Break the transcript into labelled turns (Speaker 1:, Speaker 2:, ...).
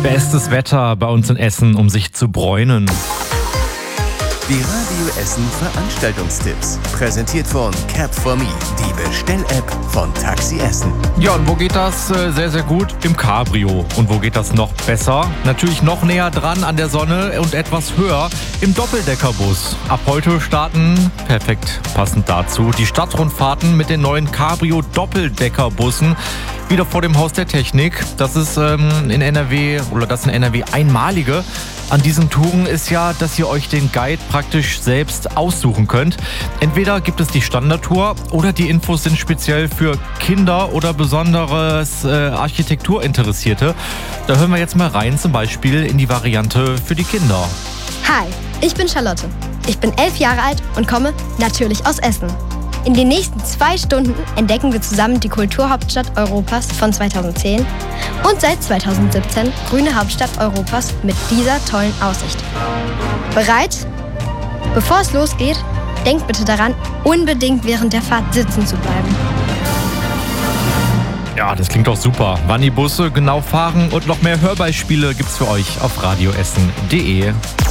Speaker 1: Bestes Wetter bei uns in Essen, um sich zu bräunen.
Speaker 2: Die Radio Essen Veranstaltungstipps. Präsentiert von Cap4Me, die Bestell-App von Taxi Essen.
Speaker 1: Ja, und wo geht das sehr, sehr gut? Im Cabrio. Und wo geht das noch besser? Natürlich noch näher dran an der Sonne und etwas höher im Doppeldeckerbus. Ab heute starten, perfekt passend dazu, die Stadtrundfahrten mit den neuen Cabrio-Doppeldeckerbussen wieder vor dem Haus der Technik. Das ist in NRW einmalige an diesen Touren ist ja, dass ihr euch den Guide praktisch selbst aussuchen könnt. Entweder gibt es die Standardtour oder die Infos sind speziell für Kinder oder besonderes Architekturinteressierte. Da hören wir jetzt mal rein, zum Beispiel in die Variante für die Kinder.
Speaker 3: Hi, ich bin Charlotte. Ich bin 11 Jahre alt und komme natürlich aus Essen. In den nächsten 2 Stunden entdecken wir zusammen die Kulturhauptstadt Europas von 2010 und seit 2017 grüne Hauptstadt Europas mit dieser tollen Aussicht. Bereit? Bevor es losgeht, denkt bitte daran, unbedingt während der Fahrt sitzen zu bleiben.
Speaker 1: Ja, das klingt doch super. Wann die Busse genau fahren und noch mehr Hörbeispiele gibt's für euch auf radioessen.de.